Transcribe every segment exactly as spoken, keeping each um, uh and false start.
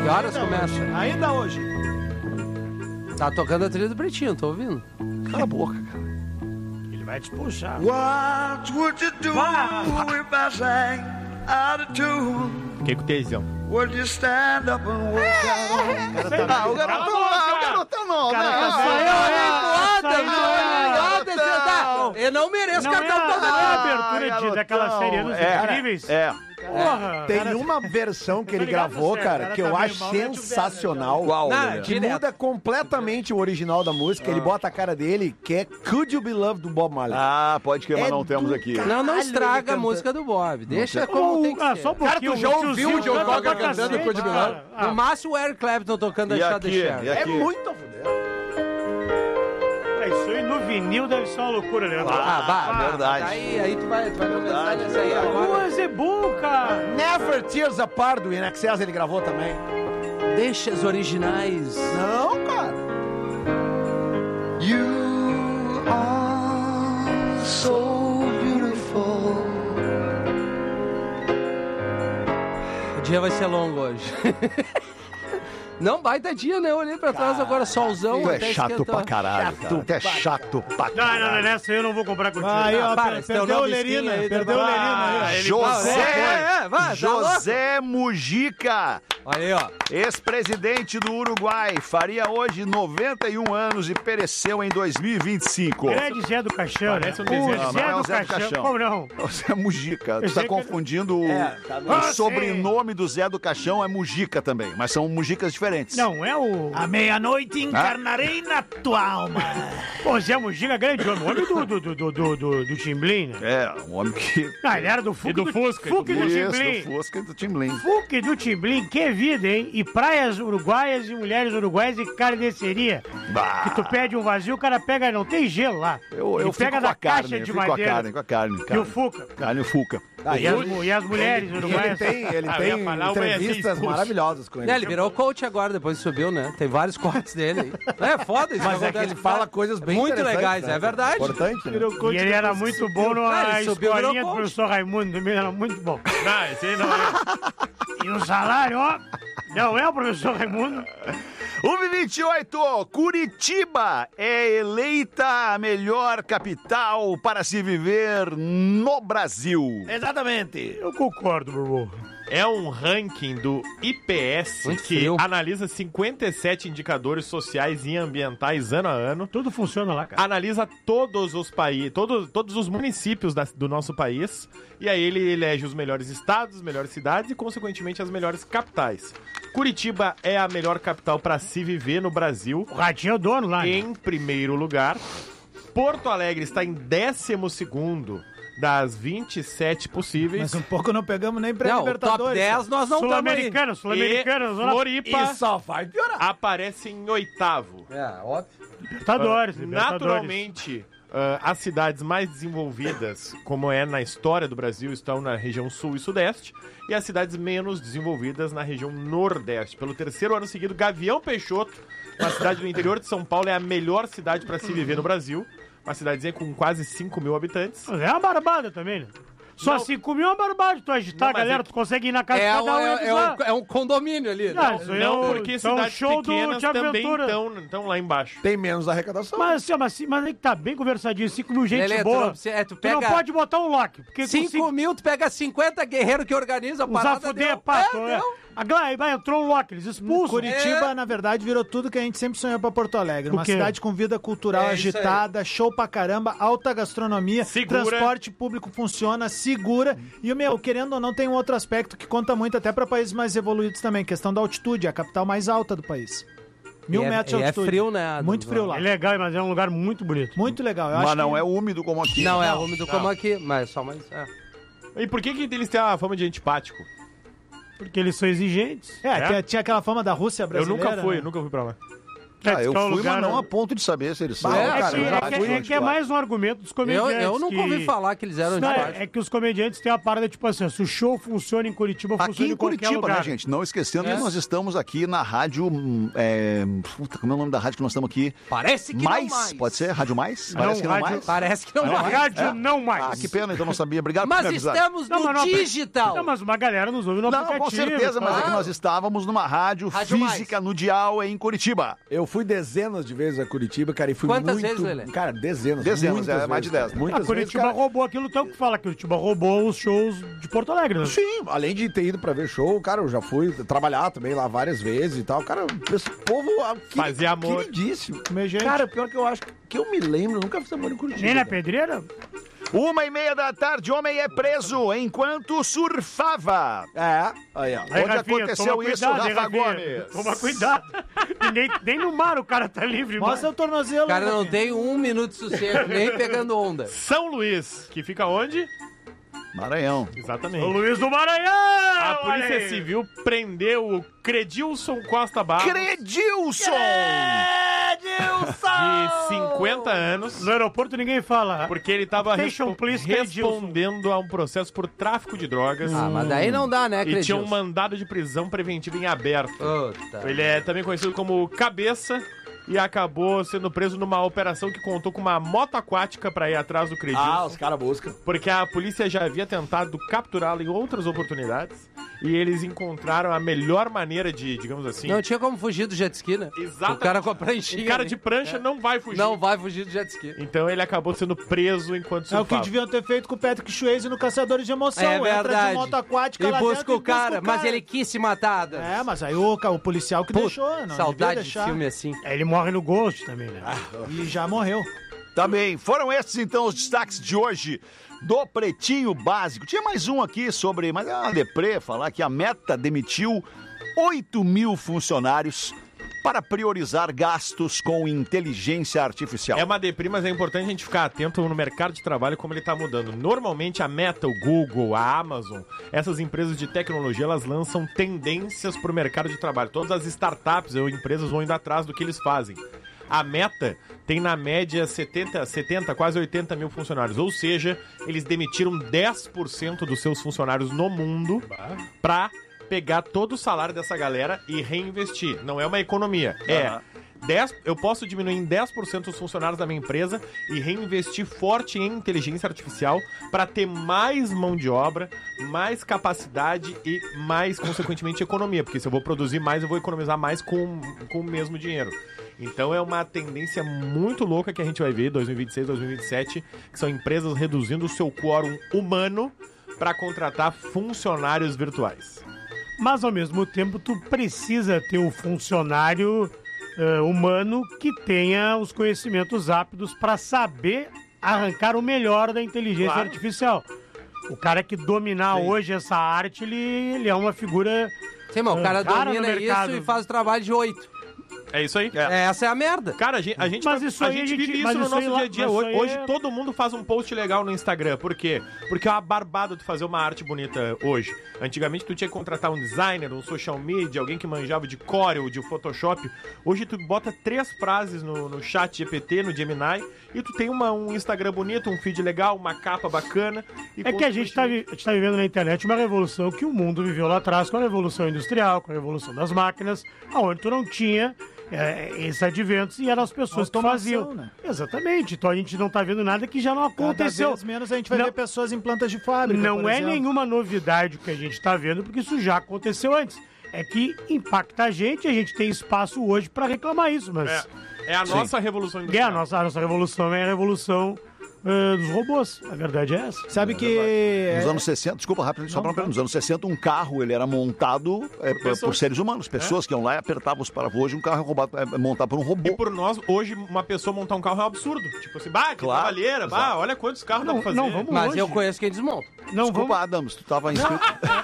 Que horas começa? Ainda hoje. Tá tocando a trilha do Pretinho, tô ouvindo. Cala a boca, cara. Ele vai te puxar. What would you do if I sang out of tune? Fiquei com tesão. Would you stand up and walk out on? Ah, o garotão lá, o garotão não, Cara, não. tá saindo, Eu não mereço Não cartão é, todo não é a mundo. abertura de, daquela série Anos É, Incríveis? É. Porra, Tem cara, uma versão que Tô ele ligado, gravou, você, cara, cara que tá eu meio acho mal, mete o sensacional. Qual, Não, Lelê? Que direto. muda completamente o original da música. Ele bota a cara dele, que é Could You Be Loved do Bob Marley. Ah, pode que, mas É não temos do aqui. cara. Não, não Caralho, estraga ele a canta. música do Bob. Deixa tem- como Oh, tem que ah, ser. só um Cara, pouquinho. tu já ouviu tiozinho o Joe canta Cocker pra cantando cacete, Could You Be Loved? cara. Ah, No máximo o Eric Clapton tocando a E Shot the aqui, Sheriff. e aqui? É muito a fuder. Isso aí no vinil deve ser uma loucura, Leandro. Ah, bah, verdade. Aí, aí tu vai, tu vai começar Verdade, nessa aí verdade. agora. Mas é bom, cara. Never Tears Apart do In Excess ele gravou também. Deixa as originais. Não, cara. You are so beautiful. O dia vai ser longo hoje. Não, baita dia, né? Eu olhei pra trás agora, solzão. Tu é até chato esquentou. pra caralho, cara. Tu é chato pra Não, não, não, caralho. nessa eu não vou comprar contigo. Aí, ó, Ah, para, per- esse teu perdeu o nome Lerina. skin aí, Perdeu o tá- Lerina aí. Ah, ó. ele- José, É, é, vai, tá José Mujica, Olha aí, ó. ex-presidente do Uruguai, faria hoje noventa e um anos e pereceu em dois mil e vinte e cinco. Grande Zé do Caixão, né? Parece um desenho. O Não, Zé não é o do Zé do Caixão. Caixão. Como não? José Mujica. Tu sei tá que- confundindo o, É, tá bom. o Ah, sim. sobrenome do Zé do Caixão é Mujica também, mas são Mujicas diferentes. Não, é o... À meia-noite encarnarei na tua alma. Pô, Zé Mujica, grande homem. Homem do, do, do, do, do, do, do Timblin, né? É, um homem que... Ah, ele era do Fuque E do Fusca, e Fuque do, Isso, Timblin. do Fusca e do Timblin. Fuque do Timblin, que vida, hein? E praias uruguaias e mulheres uruguaias e carniceria. Bah. Que tu pede um vazio, o cara pega, não tem gelo lá. Eu, eu Ele fico pega com da a carne, caixa eu de fico com a madeira. carne, com a carne. E o carne. Fuca. Carne e Fuca. Ah, E as, mu- e as mulheres E ele uruguaias. tem, ele Ah, eu tem ia falar, o Wesley entrevistas expulso. maravilhosas com ele. É, ele virou coach agora, depois subiu, né? Tem vários cortes dele aí. É foda isso. Mas que é que acontece. ele fala coisas bem Muito interessantes, legais, né? é verdade. Importante, né? E ele era muito bom Ah, na ele subiu, virou escolinha do coach. professor Raimundo, também era muito bom. Não, esse aí não é. E o salário, ó, não é o professor Raimundo? um e vinte e oito, Curitiba é eleita a melhor capital para se viver no Brasil. Exatamente. Eu concordo, Bruno. É um ranking do I P S Muito que frio. analisa cinquenta e sete indicadores sociais e ambientais ano a ano. Tudo funciona lá, cara. Analisa todos os países, todos, todos os municípios da- do nosso país. E aí ele elege os melhores estados, as melhores cidades e, consequentemente, as melhores capitais. Curitiba é a melhor capital para se viver no Brasil, O Ratinho é o dono lá, né? em primeiro lugar. Porto Alegre está em décimo segundo das vinte e sete possíveis. Mas um pouco não pegamos nem Não, o top pré-libertadores. dez nós não estamos aí. Sul-americano, sul-americano. E zona- Floripa E só vai piorar. aparece em oitavo. É, óbvio. Libertadores, Ah, Libertadores. Naturalmente, ah, as cidades mais desenvolvidas, como é na história do Brasil, estão na região sul e sudeste, e as cidades menos desenvolvidas na região nordeste. Pelo terceiro ano seguido, Gavião Peixoto, uma cidade do interior de São Paulo, é a melhor cidade para se viver no Brasil. Uma cidadezinha com quase cinco mil habitantes. Mas é uma barbada também, né? Só Não. cinco mil é uma barbada. Tu agitar Não, a mas galera, é- tu consegue ir na casa de É, cada um, um e é, é, avisar. um, é um condomínio ali. Não, isso aí é Não, o- porque isso é um cidades show do pequenas Thiago também Ventura. estão lá embaixo. Tem menos arrecadação. Mas assim, mas, mas aí que tá bem conversadinho, cinco mil gente Lelê, tu boa. não precisa- é, tu Tu pega não pode botar um lock, porque com cinco cinco mil, tu pega cinquenta guerreiros que organizam a Usar parada. fuder, deu. pato. É, É, deu. A Glá- vai, entrou um lock, eles expulsam. Curitiba, É. na verdade, virou tudo que a gente sempre sonhou pra Porto Alegre. O Uma quê? cidade com vida cultural É isso aí. agitada, show pra caramba, alta gastronomia, Segura. transporte público funciona, segura. E, meu, querendo ou não, tem um outro aspecto que conta muito até pra países mais evoluídos também, questão da altitude, a capital mais alta do país. Mil E é- metros de e é altitude. frio, né, Muito Adams? frio lá. É legal, mas é um lugar muito bonito. Muito legal. Eu Mas acho não que... é úmido como aqui. Não, é Não, úmido não. como aqui, mas só mais. É. E por que, que eles têm a fama de antipático? Porque eles são exigentes. É, É? tinha- tinha aquela fama da Rússia Eu brasileira. nunca fui, né? eu nunca fui pra lá. Ah, eu Quer fui, lugar, mas não né? a ponto de saber se eles são. Bah, É, cara, que, eu é, já que- fui, é que é mais um argumento dos Eu, comediantes. eu nunca que- ouvi falar que eles eram Não, de é, baixo. é que os comediantes têm a parada, tipo assim, se o show funciona em Curitiba, Aqui funciona em em qualquer Curitiba, lugar. né, gente? Não esquecendo É. que nós estamos aqui na rádio. hum, É... Puta, como é o nome da rádio que nós estamos aqui? Parece que mais, não mais. pode ser? Rádio Mais? Não, Parece que não rádio- mais? Parece que não, Não, mais. rádio não mais. Ah, que pena, então não sabia. Obrigado por Mas me avisar. estamos Não, no mas não- digital. Não, mas uma galera nos ouve no Não, aplicativo. com certeza, mas é que claro. nós estávamos numa rádio, Rádio física no Dial em Curitiba. Eu fui dezenas de vezes a Curitiba, cara, e fui Quantas muito... vezes, Lelê? Cara, dezenas. Dezenas, muitas é, mais de vezes, dez, né? Muitas A Curitiba vezes, cara. roubou aquilo tanto que fala que Curitiba roubou os shows de Porto Alegre, né? Sim, além de ter ido pra ver show, cara, eu já fui trabalhar também lá várias vezes e tal. Cara, esse povo... ah, que- Fazia amor. Queridíssimo. Comer gente. Cara, pior que eu acho que eu me lembro, eu nunca fiz amor em Curitiba. Nem na cara. pedreira? Uma e meia da tarde, homem é preso enquanto surfava. É, aí, ó. Aí, Onde Rafinha, aconteceu toma isso, cuidado, hein, Rafa Rafinha? Gomes? Toma cuidado. E nem, nem no mar o cara tá livre. Mostra o tornozelo. O cara não Rafinha. tem um minuto de sossego, nem pegando onda. São Luís, que fica onde? Maranhão. O Exatamente. Luiz do Maranhão! A olha Polícia aí. Civil prendeu o Credilson Costa Barros, Credilson! de cinquenta anos, No aeroporto ninguém fala. porque ele estava Attention, please, Credilson. respondendo a um processo por tráfico de drogas Ah, mas daí não dá, né, e tinha Credilson? um mandado de prisão preventiva em aberto. Puta. Ele é também conhecido como Cabeça e acabou sendo preso numa operação que contou com uma moto aquática para ir atrás do Credilson. Ah, os caras buscam. Porque a polícia já havia tentado capturá-lo em outras oportunidades e eles encontraram a melhor maneira de, digamos assim... Não tinha como fugir do jet ski, né? Exatamente. O cara com a pranchinha. Um cara né? de prancha não vai fugir. Não vai fugir do jet ski. Então ele acabou sendo preso enquanto É o que surfava. deviam ter feito com o Patrick Swayze no Caçadores de Emoção. É Entra verdade. de moto aquática E lá busca dentro o cara, mas ele quis se matar. Dan. É, mas aí o, ca- o policial que Puta, deixou, não devia saudade de deixar. filme assim. É, ele morre no Ghost também, né? E já morreu. Também. Foram esses, então, os destaques de hoje do Pretinho Básico. Tinha mais um aqui sobre, mas é uma deprê, falar que a Meta demitiu oito mil funcionários para priorizar gastos com inteligência artificial. É uma deprê, mas é importante a gente ficar atento no mercado de trabalho como ele está mudando. Normalmente a Meta, o Google, a Amazon, essas empresas de tecnologia, elas lançam tendências para o mercado de trabalho. Todas as startups ou empresas vão indo atrás do que eles fazem. A Meta tem na média setenta, setenta, quase oitenta mil funcionários. Ou seja, eles demitiram dez por cento dos seus funcionários no mundo para pegar todo o salário dessa galera e reinvestir. Não é uma economia, é... dez, eu posso diminuir em dez por cento os funcionários da minha empresa e reinvestir forte em inteligência artificial para ter mais mão de obra, mais capacidade e mais, consequentemente, economia. Porque se eu vou produzir mais, eu vou economizar mais com, com o mesmo dinheiro. Então é uma tendência muito louca que a gente vai ver em dois mil e vinte e seis, dois mil e vinte e sete, que são empresas reduzindo o seu quórum humano para contratar funcionários virtuais. Mas ao mesmo tempo tu precisa ter um funcionário eh, humano que tenha os conhecimentos rápidos para saber arrancar o melhor da inteligência Claro. artificial. O cara que dominar hoje essa arte, ele, ele é uma figura... Sim, mas o cara Cara no domina mercado. isso e faz o trabalho de oito. É isso aí? É, essa é a merda. Cara, a gente, a gente, Mas vai- isso a aí gente a gente- vive mas isso no isso aí nosso lá- dia a dia. mas isso Hoje, aí hoje é- todo mundo faz um post legal no Instagram. Por quê? Porque é uma barbada tu fazer uma arte bonita hoje. Antigamente tu tinha que contratar um designer, um social media, alguém que manjava de Corel, de Photoshop. Hoje tu bota três frases no, no chat G P T, no Gemini, e tu tem uma, um Instagram bonito, um feed legal, uma capa bacana. E É que a gente está tá vivendo na internet uma revolução que o mundo viveu lá atrás com a revolução industrial, com a revolução das máquinas, onde tu não tinha é, esses adventos e eram as pessoas que Automação, faziam. né? Exatamente. Então a gente não está vendo nada que já não Cada aconteceu. vez menos a gente vai Não- ver pessoas em plantas de fábrica, Não por é exemplo. nenhuma novidade o que a gente está vendo, porque isso já aconteceu antes. É que impacta a gente, a gente tem espaço hoje para reclamar isso, mas É, é a nossa revolução é industrial. a nossa, a nossa revolução é a revolução eh, dos robôs. A verdade é essa. Sabe que... Nos anos sessenta, desculpa rápido, só Não, para não. nos anos sessenta, um carro ele era montado é, por, pessoas. seres humanos, pessoas que iam lá e apertavam os parafusos. Hoje um carro é, roubado, é montado por um E robô. por nós, hoje, uma pessoa montar um carro é um absurdo. Tipo assim, bah, que Claro, trabalheira, bah, exato. olha quantos carros dá Não, pra fazer. não, vamos Mas longe. eu conheço quem desmonta. Não, Desculpa, vamos... Adams, tu tava inscrito.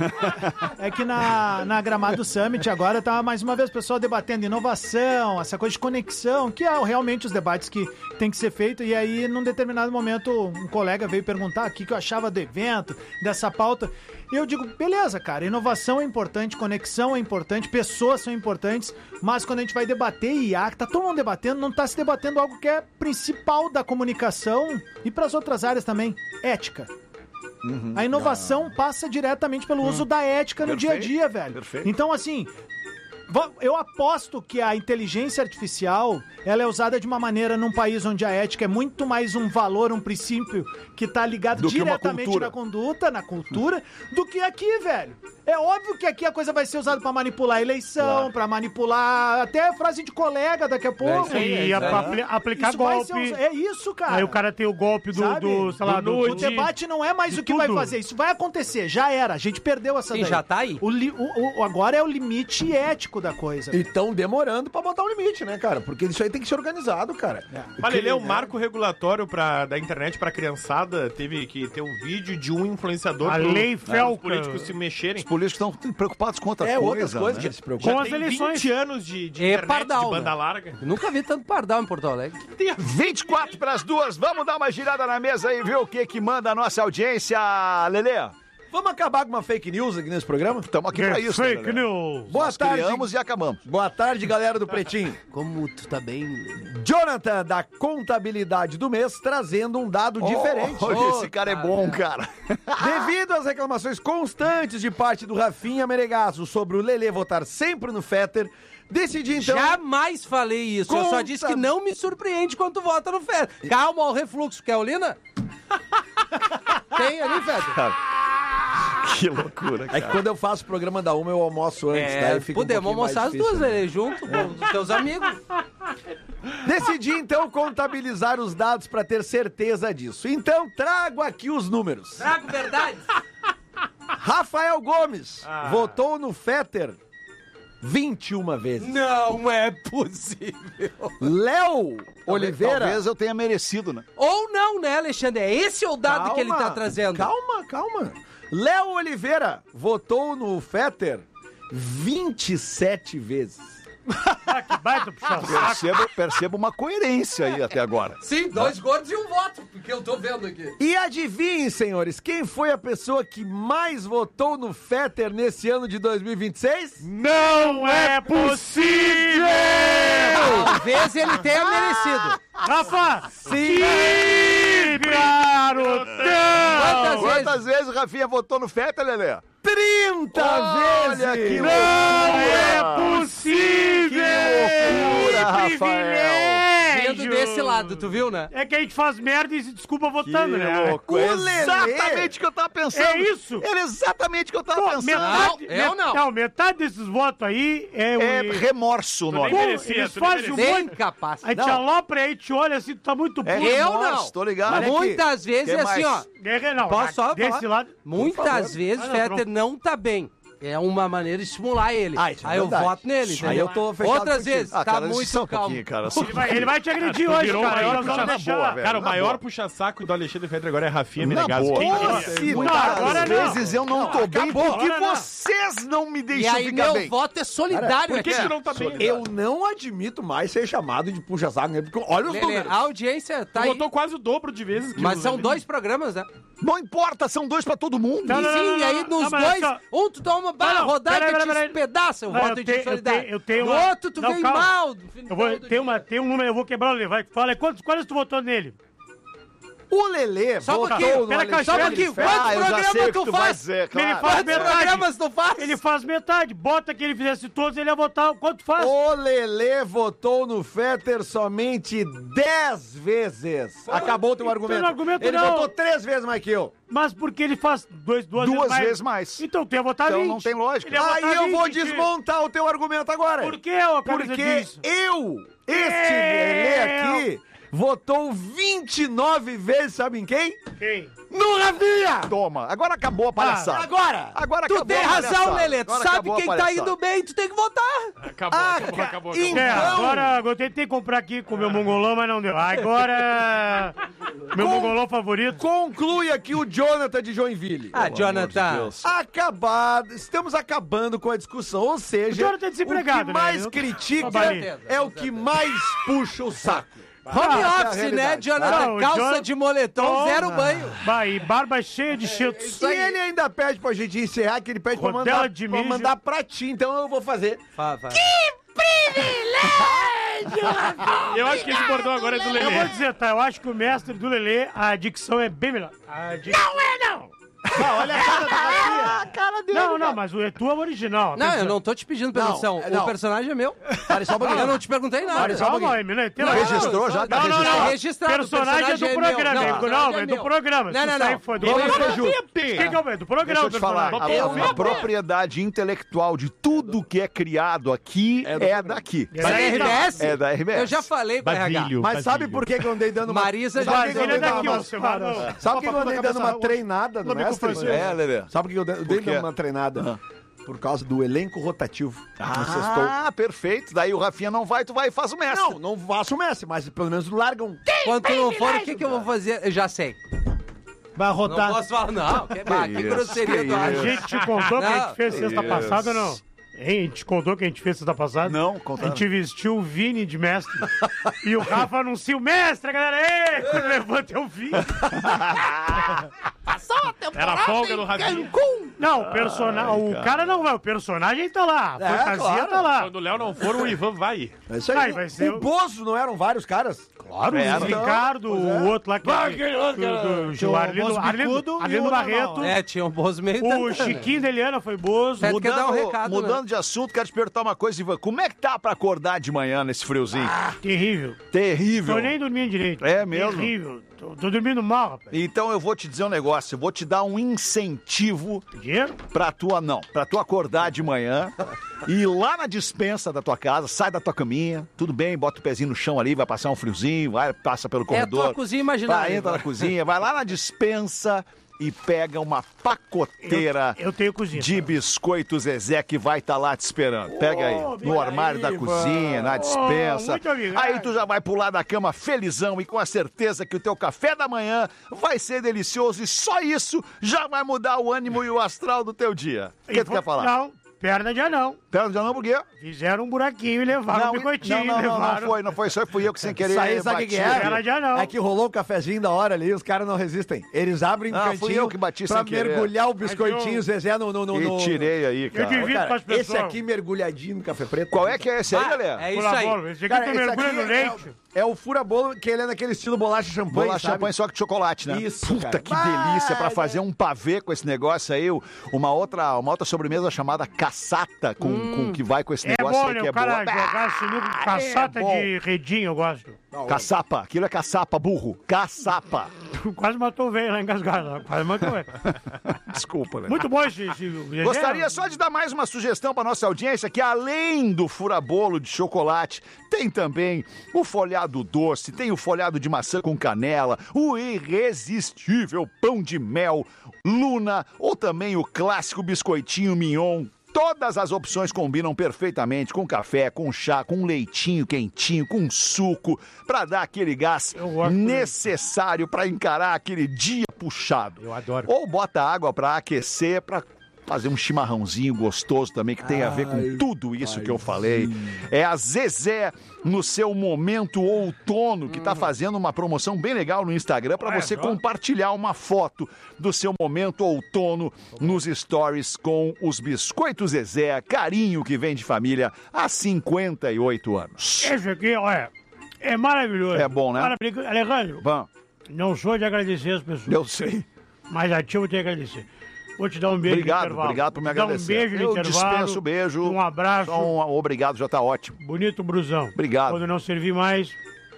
É que na, na Gramado Summit agora tá mais uma vez o pessoal debatendo inovação, essa coisa de conexão, que é realmente os debates que tem que ser feito, e aí num determinado momento momento um colega veio perguntar aqui o que eu achava do evento, dessa pauta. E eu digo, beleza, cara, inovação é importante, conexão é importante, pessoas são importantes, mas quando a gente vai debater I A, que tá todo mundo debatendo, não tá se debatendo algo que é principal da comunicação e para as outras áreas também, ética. Uhum. A inovação ah. passa diretamente pelo uhum. uso da ética no Perfeito. dia a dia, velho. Perfeito. Então, assim, eu aposto que a inteligência artificial, ela é usada de uma maneira num país onde a ética é muito mais um valor, um princípio que tá ligado do diretamente na conduta, na cultura, do que aqui, velho. É óbvio que aqui a coisa vai ser usada pra manipular a eleição, claro. pra manipular até a frase de colega daqui a pouco. É e é, apl aplicar isso golpe. Ser, é isso, cara. Aí o cara tem o golpe do, do sei lá, do, do O debate não é mais o que tudo. vai fazer, isso vai acontecer, já era, a gente perdeu essa Sim, daí. já tá aí. O, li, o, o, agora é o limite ético da coisa. E estão demorando pra botar o limite, né, cara? Porque isso aí tem que ser organizado, cara. É. Olha, ele é o marco regulatório pra, da internet pra criançada. Teve que ter um vídeo de um influenciador. A lei Felca. Os políticos se mexerem. Os políticos estão preocupados com outra é, coisa, outras coisas né? que se preocupam. Com as eleições. vinte anos de, de é internet, pardal, de banda né? larga. Eu nunca vi tanto pardal em Porto Alegre. vinte e quatro para as duas. Vamos dar uma girada na mesa e ver o que que manda a nossa audiência, Lelê. Vamos acabar com uma fake news aqui nesse programa? Estamos aqui pra isso, Fake né, news. Boa Nós tarde. criamos e acabamos. Boa tarde, galera do Pretinho. Como tu tá bem... Jonathan, da contabilidade do mês, trazendo um dado diferente. Olha, Oh, esse cara é cara. bom, cara. Devido às reclamações constantes de parte do Rafinha Menegasso sobre o Lelê votar sempre no Fetter, decidi então... Jamais falei isso. Eu só Conta- disse que não me surpreende quando tu vota no Fed. Calma, ó, o refluxo. Quer Olina? Tem ali, Fed? Que loucura, É que quando eu faço o programa da uma, eu almoço antes, tá? É, E fica um podemos pouquinho mais almoçar as difícil, duas, né? Lelê, junto com os teus amigos. Decidi então contabilizar os dados pra ter certeza disso. Então trago aqui os números. Trago verdade. Rafael Gomes Ah. votou no Fetter vinte e uma vezes. Não é possível. Léo Oliveira... Talvez eu tenha merecido, né? Ou não, né, Alexandre? É esse o dado Calma, que ele tá trazendo. Calma, calma. Léo Oliveira votou no Fetter vinte e sete vezes. Ah, que baita puxar o saco. Percebo, percebo uma coerência aí até agora. Sim, dois gordos e um voto, porque eu tô vendo aqui. E adivinhem, senhores, quem foi a pessoa que mais votou no Fetter nesse ano de dois mil e vinte e seis? Não é possível! Talvez ele tenha merecido. Rafa! Sim! Que garotão! Quantas Quantas vezes o Rafinha votou no Fetter, Lelê? trinta Olha vezes! que Não é loucura! possível! Que loucura, Que Rafael! Vendo desse lado, tu viu, né? É que a gente faz merda e se desculpa votando, né? louco. O É Lelê- exatamente o que eu tava pensando. É isso? Era exatamente o que eu tava Pô, pensando. metade, Não, eu não. Não, metade desses votos aí é... É o- remorso o Tu nome. nem Pô, merecia, eles tu nem fazem um Bem monte... capaz. A gente Não. alopra aí, te olha assim, tu tá muito É puto. Eu remorso, não. tô ligado. Olha aqui. Muitas vezes Que é assim, mais? ó. É, não, Posso só desse falar? lado... Muitas vezes Ah, o não, Fetter pronto. não tá bem. É uma maneira de estimular ele. Ah, isso é Aí eu verdade. voto nele, Aí entendeu? eu tô fechado Outras contigo. vezes, Ah, tá cara, muito só um calmo. pouquinho, cara. Ele vai, ele vai te agredir Tu hoje, virou o cara. maior Eu não puxa- vou na boa, deixar. velho. Cara, o na maior boa. puxa-saco do Alexandre Fetter agora é Rafinha Na Menegasso. boa. Quem Porra, diria? se- Não, Muitas agora não. vezes eu não, Não, tô bem acabou. porque Agora não. vocês não me E deixam aí ficar meu bem. voto é solidário Por que aqui. tu não tá bem? Eu não admito mais ser chamado de puxa-saco, né? Porque olha os Lelê, números. a audiência tá Tu aí. votou quase o dobro de vezes que Mas os são ali. dois programas, né? Não importa, são dois pra todo mundo. Não, e não, sim, não, e aí não, nos não, mas dois, só- um tu toma uma Não, não, rodada peraí, que peraí, te peraí. despedaça o Não, voto eu de tenho- eu solidário. tenho- eu tenho No uma- outro tu Não, vem calma. mal. Eu vou, tem, uma, tem um número, eu vou quebrar o livro. Vai, fala aí, quantos, quantos tu votou nele? O Lelê Só um votou pouquinho, no pera que eu Alexandre Só um pouquinho, Fetter. quantos Ah, eu já sei programas o que tu tu vai faz? dizer, Ele claro. faz Quantos metade. programas tu faz? Ele faz metade. Bota que ele fizesse todos, ele ia votar. Quanto faz? O Lelê votou no Fetter somente dez vezes. Acabou o teu argumento. Não, argumento Ele não. votou três vezes mais que eu. Mas porque ele faz dois, duas, Duas vezes, vezes mais. Então tu ia votar Então vinte. não tem lógica. Ele ia votar Aí eu vou vinte, desmontar o teu argumento agora. Por que, ô camisa Porque disso? eu, este Lelê aqui, votou vinte e nove vezes, sabe em quem? Quem? No Rafinha! Toma, agora acabou a palhaçada. Agora! Agora Tu acabou tem a razão, palhaçada. Lelê. Tu Agora sabe acabou a quem tá palhaçada. indo bem, tu tem que votar. Acabou, Ah, acabou, ca- acabou, acabou. Então- É, agora eu tentei comprar aqui com o meu mongolão, mas não deu. Agora, meu Com- mongolão favorito. Conclui aqui o Jonathan de Joinville. Ah, Jonathan. Acabado, estamos acabando com a discussão, ou seja, O Jonathan é desempregado, o que né? mais Eu- critica Trabalhei. é o que mais puxa o saco. Home Ah, office, é a né, realidade. Jonathan? Não, o Calça Jonathan- de moletom, Toma. zero banho. Bah, e barba cheia de cheetos. E ele ainda pede pra gente encerrar, que ele pede pra Rodela mandar, de pra mijo. mandar pra ti, então eu vou fazer. Fala, fala. Eu acho que esse bordão agora é do Eu vou Lelê. dizer, tá? Eu acho que o mestre do Lelê, a dicção é bem melhor. A dic... Não é, não! Olha a cara da Rafinha. cara dele. Não, não, mas o é tua original. Não, eu não tô te pedindo permissão. é, não. O personagem é meu. Pare só um pouquinho. Eu não te perguntei nada. Pare só um Calma pouquinho. aí, menino. Tem Não, lá. Registrou já? Tá Não, não, registrado. não. Registrado, Personagem é do personagem é programa, meu. amigo. Não, Não, personagem é é do meu. programa. Não, Isso não, não. aí foi do Ele programa. é Ju. Quem que é o do programa, Deixa eu te falar, personagem? a, Eu- a propriedade intelectual de tudo que é criado aqui é, daqui. É Mas da é R B S? É da R B S. Eu já falei pra R H. Basílio. Mas sabe por que que eu andei dando uma... Marisa já Sabe por que que eu Basílio é andei dando daqui, uma... ó. Você vai no- Sabe por que que eu andei dando uma treinada no Não me mestre? confessou. É, Lelê. Sabe por que eu dei Por dei quê? uma treinada? Por causa do elenco rotativo. no sextou. Ah, perfeito. Daí o Rafinha não vai, tu vai e faz o mestre. Não, não faço o Messi, mas pelo menos largam. Quando tu não for, o que, que eu vou fazer? Eu já sei. Vai Não rodar. posso falar, não. Que, bah, que isso, grosseria que tu A acha? gente te contou que a gente Não. fez sexta Isso. passada ou não? Hein, a gente contou que a gente fez sexta passada? Não, A contaram. gente vestiu o Vini de mestre. E o Rafa anuncia o mestre, galera. Ei, quando levanta eu vi. Era a folga do Rafinha. Não, o personagem. O cara não vai, o personagem tá lá. A É, fantasia claro. tá lá. Quando o Léo não for, o Ivan vai. É isso aí. Ai, vai ser o o- Bozo não eram vários caras? Claro, É, o não. Ricardo, Pois é. o outro lá que Vai, é. aquele outro, cara. Do, do, Tinha o do Arlindo, Bozo Arlindo, Bicudo e Arlindo o Barreto. normal. É, tinha um Bozo meio O tentando, Chiquinho da Eliana foi Bozo. Certo. quer dar um recado, mudando né? de assunto, quero te perguntar uma coisa, Ivan. Como é que tá pra acordar de manhã nesse friozinho? Terrível. Terrível. Tô nem dormindo direito. É mesmo? Terrível. Tô, tô dormindo mal, rapaz. Então eu vou te dizer um negócio, eu vou te dar um incentivo Dinheiro? pra tua, não, pra tu acordar de manhã e ir lá na dispensa da tua casa, sai da tua caminha, tudo bem, bota o pezinho no chão ali, vai passar um friozinho, vai, passa pelo É a corredor. tua cozinha imaginária. Vai, entra na cozinha, vai lá na dispensa e pega uma pacoteira Eu tenho cozinha. de biscoitos Zezé que vai estar lá te esperando. Pega aí, no olha armário da aí, cozinha, na dispensa. muito obrigado. Aí tu já vai pular da cama felizão e com a certeza que o teu café da manhã vai ser delicioso e só isso já vai mudar o ânimo e o astral do teu dia. O que tu quer falar? Não, perna de anão. Perna de anão por quê? Fizeram um buraquinho e levaram o biscoitinho. não, não, não, não levaram. foi, não foi, só fui eu que sem querer Isso aí, sabe o que que bati. é? Perna de anão. É que rolou um cafezinho da hora ali, os caras não resistem. Eles abrem um Ah, fui cantinho eu que bati pra sem querer. mergulhar o biscoitinho eu- Zezé no... no, no, no... E tirei aí, Eu cara. divido Cara, pras pessoas. esse aqui mergulhadinho no café preto. Qual é que é esse aí, Ah, galera? é isso Pula aí. bola. Esse aqui Cara, tu esse mergulha aqui no é, leite. é o fura-bolo, que ele é naquele estilo bolacha champanhe, Bolacha sabe? champanhe só que de chocolate, né? Isso, Puta, cara. que delícia pra Vai, fazer um pavê com esse negócio aí. Uma outra, uma outra sobremesa chamada caçata, com, com que vai com esse É negócio bom, aí né? que é O cara boa. jogar sinuca com caçata é bom. de redinho, eu gosto. Caçapa, aquilo é caçapa, burro. Caçapa. Quase matou o velho lá engasgado. Quase matou o velho. Desculpa, né? Muito bom esse... esse desenho. Gostaria só de dar mais uma sugestão para nossa audiência, que além do furabolo de chocolate, tem também o folhado doce, tem o folhado de maçã com canela, o irresistível pão de mel, Luna, ou também o clássico biscoitinho mignon. Todas as opções combinam perfeitamente com café, com chá, com leitinho quentinho, com suco, para dar aquele gás Eu gosto necessário para encarar aquele dia puxado. Eu adoro. Ou bota água para aquecer, para fazer um chimarrãozinho gostoso também, que tem a ver com tudo isso que eu falei. É a Zezé no seu momento outono, que tá fazendo uma promoção bem legal no Instagram para Olha você só. compartilhar uma foto do seu momento outono nos stories com os biscoitos Zezé, carinho que vem de família há cinquenta e oito anos. Esse aqui, olha, é maravilhoso. É bom, né? Maravilhoso. Alejandro, Bom, não sou de agradecer as pessoas, eu sei. mas a ti eu vou ter que agradecer. Vou te dar um beijo Obrigado, no intervalo. obrigado por me Vou te dar agradecer. um beijo no eu intervalo. dispenso o beijo. Um abraço. Só um obrigado, já tá ótimo. Bonito brusão. Obrigado. Quando não servir mais,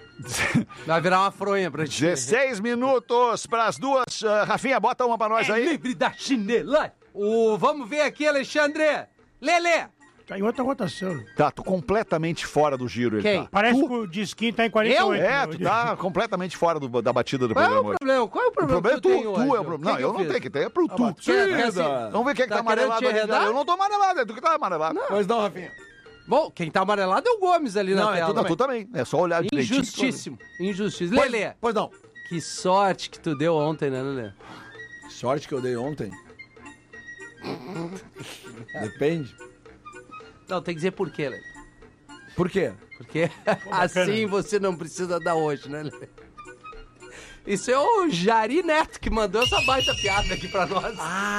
Vai virar uma fronha pra ti. dezesseis minutos para as duas. Ah, Rafinha, bota uma para nós É aí. livre da chinela. O, vamos ver aqui, Alexandre. Lelê. tá em outra rotação. Tá, tô completamente fora do giro. Ele Quem? tá. Parece que o disquinho tá em quarenta e oito. É, né? tu tá completamente fora do- da batida do Qual é o programa hoje. problema? Qual é o O problema, problema é que tu tu, tem tu hoje? é o O problema. que Não, que eu não fiz? tenho que ter, é pro tu. Quer- quer se- Vamos ver quem é que tá Tá querendo amarelado te ali. arredar? Eu não tô amarelado, é tu que tá amarelado. Pois não, Rafinha. Bom, quem tá amarelado é o Gomes ali Não, na é tela. Não, tu também. É só olhar direitinho. Injustíssimo. Injustíssimo. Pois- Lelê, Pois não. que sorte que tu deu ontem, né, Lelê? Sorte que eu dei ontem. Depende. Não, tem que dizer por quê, Lelê. Por quê? Porque assim você não precisa dar hoje, né, Lelê? Isso é o Jari Neto que mandou essa baita piada aqui pra nós.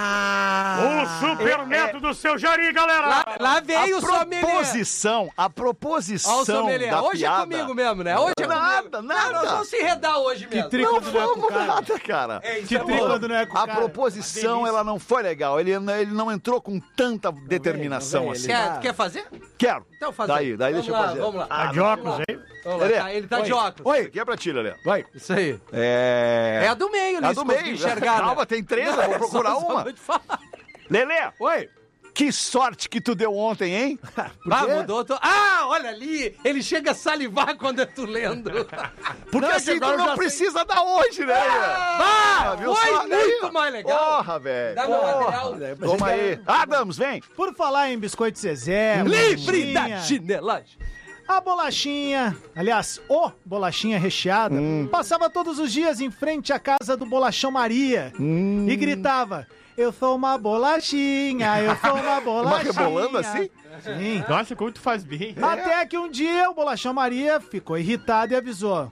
O super neto do seu Jari, galera! Lá, lá veio A o sommelier. proposição, a Ó, o proposição sommelier. da Hoje piada... é comigo mesmo, né? Hoje é Nada, comigo. nada. Não, nós vamos se enredar hoje mesmo. tri- Não quando não é com vamos cara. nada, cara. É isso, Que é tri bom. quando não é com A cara. proposição, ela não foi legal. Ele, ele não entrou com tanta determinação vem, assim. Quer, quer fazer? Quero. Então faz Daí, aí. daí Vamos deixa eu lá, fazer. Vamos lá. Tá de óculos aí? Vamos lá, Lelê. tá, ele tá de Oi. óculos. Oi. Aqui é pra ti, Lelê. Vai. Isso aí. É... É a do meio, É ali, a se do conseguir meio. enxergar. Calma, né? tem três, eu vou procurar Só- só uma. vou te falar. Lelê, Oi. que sorte que tu deu ontem, hein? Ah, quê? mudou. Tô... Ah, olha ali. Ele chega a salivar quando eu tô lendo. Porque Não, assim que tu agora eu não já sei. precisa dar hoje, né? Ah, viu foi só? muito Aí, mais legal. Porra, velho. Dá meu material. Toma aí. Adams, vem. Por falar em biscoito Zezé, Livre bolachinha, da chinelagem. a bolachinha, aliás, o bolachinha recheada, Hum. passava todos os dias em frente à casa do Bolachão Maria Hum. e gritava: eu sou uma bolachinha, eu sou uma bolachinha. rebolando assim? Sim. Nossa, como tu faz bem. Até que um dia o Bolachão Maria ficou irritado e avisou: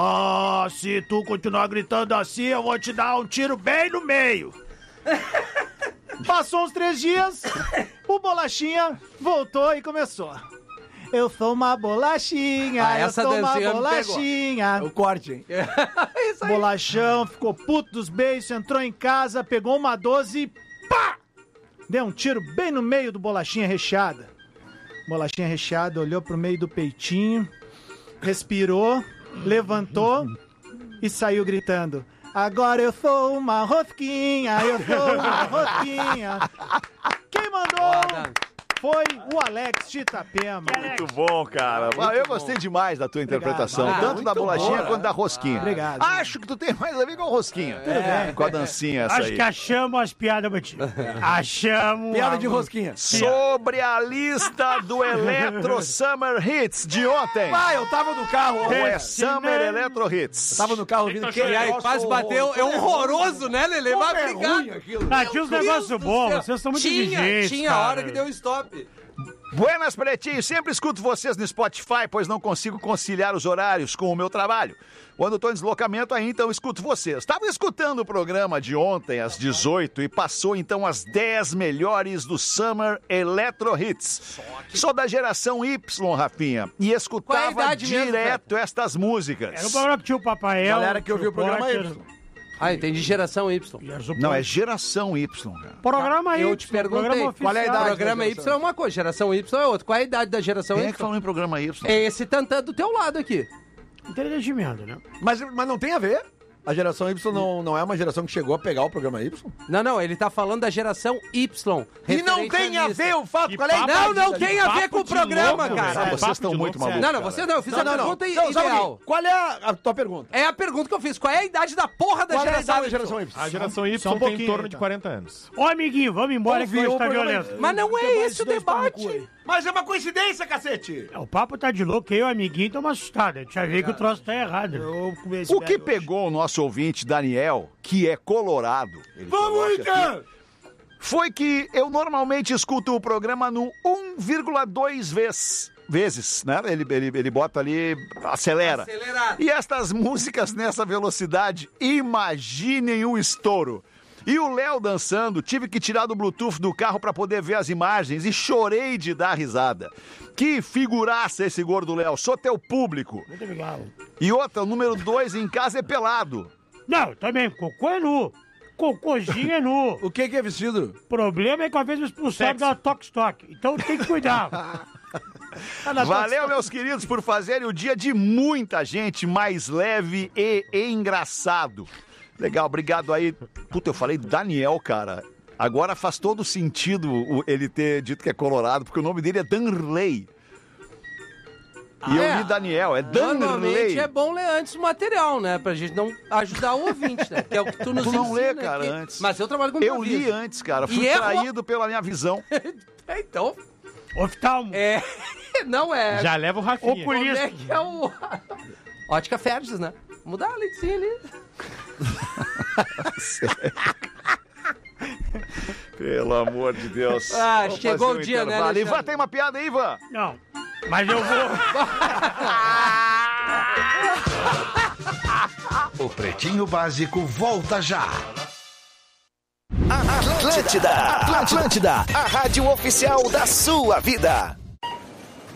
ó, se tu continuar gritando assim, eu vou te dar um tiro bem no meio. Passou uns três dias, o Bolachinha voltou e começou: eu sou uma bolachinha, Ah, eu essa sou uma dancinha me pegou. bolachinha. O corte, hein? Isso aí. Bolachão ficou puto dos beijos, entrou em casa, pegou uma doze e pá! Deu um tiro bem no meio do Bolachinha recheada. Bolachinha recheada olhou pro meio do peitinho, respirou, levantou e saiu gritando: agora eu sou uma rosquinha, eu sou uma rosquinha. Quem mandou foi o Alex de Itapema. Muito bom, cara. Ah, eu gostei demais da tua interpretação, Ah, tanto da bolachinha quanto da rosquinha. Obrigado. Acho que tu tem mais a ver com a rosquinha. É, com a dancinha essa Acho aí. que achamos as piadas, Betinho. Achamos. Piada de a- rosquinha. Sobre a lista do Eletro Summer Hits de ontem. Vai, eu tava no carro. Ou é Summer Eletro Hits? Tava no carro ouvindo E aí, quase bateu. É horroroso, né, Lelê? Vai brigar. Ah, tinha uns Meu negócios Deus do bons, céu. vocês são muito Tinha, exigentes, tinha a cara. hora que deu stop. Buenas, Pretinho. Sempre escuto vocês no Spotify, pois não consigo conciliar os horários com o meu trabalho. Quando estou em deslocamento aí, então escuto vocês. Estava escutando o programa de ontem, às dezoito, e passou então as dez melhores do Summer Electro Hits. Sou da geração Y, Rafinha, e Qual é a escutava idade mesmo, direto estas músicas. Era o programa que tinha o Papael. Galera que ouviu o programa Potter, Y. Ah, entendi. Geração Y. e as o Não, é geração Y, cara. Programa Eu Y. te perguntei, programa qual é a oficial. idade? Programa da Y geração é uma coisa, geração Y é outra. Qual é a idade da geração Quem é Y? que falou em programa Y? É esse tantã do teu lado aqui. Entendimento, né? Mas, mas não tem a ver. A geração Y não, não é uma geração que chegou a pegar o programa Y? Não, não, ele tá falando da geração Y. E não referente tem à a lista. ver o fato. Que Qual é a papo- idade Não, não da tem gente? a ver com o de programa, louco, cara. velho. Ah, vocês Papo estão de muito louco, malucos. Não, não, você não, eu fiz Não, a não, não. pergunta Não, sabe ideal. o quê? Qual é a, a tua pergunta? É a pergunta que eu fiz. Qual é a idade da porra da Qual é a geração idade da Y? geração Y? A geração Y Só um tem em pouquinho, torno de então. quarenta anos. Ô, amiguinho, vamos embora que Ouviu hoje o tá programa violento. Mas não é esse o debate. Mas é uma coincidência, cacete! O papo tá de louco, eu e o amiguinho estamos assustados. A gente já vê que o troço tá errado. Eu comi esse O que velho pegou o nosso ouvinte Daniel, que é colorado, ele coloca aqui, foi que eu normalmente escuto o programa no um vírgula dois vezes, vezes, né? Ele, ele, ele bota ali, acelera. Acelerado. E estas músicas nessa velocidade, imaginem o estouro. E o Léo dançando, tive que tirar do Bluetooth do carro para poder ver as imagens e chorei de dar risada. Que figuraça esse gordo Léo, sou teu público. Muito obrigado. E outra, o número dois em casa é pelado. Não, também, cocô é nu. Cocôzinho é nu. O que que é vestido? O problema é que uma vez me expulsaram da Tox Tok. Então tem que cuidar. Valeu, meus queridos, por fazerem o dia de muita gente mais leve e engraçado. Legal, obrigado aí. Puta, eu falei Daniel, cara. Agora faz todo sentido o- ele ter dito que é colorado, porque o nome dele é Danley. E eu é? li Daniel, é Normalmente Danley. é bom ler antes o material, né? Pra gente não ajudar o ouvinte, né? Que é o que tu nos Tu não ensina lê, cara, aqui. antes. Mas eu trabalho com Eu li improviso. antes, cara. E Fui errou. traído pela minha visão. É, então, Oftalmo. é... Não é... Já leva o Rafinha. Como é que é o... Ótica Ferdes, né? Mudar a leitinha ali. Pelo amor de Deus. Ah, Vamos chegou fazer o um dia, né, intervalo. Alexandre? Ivan, tem uma piada aí, Ivan? Não. Mas eu vou. O Pretinho Básico volta já. Atlântida, Atlântida, a rádio oficial da sua vida.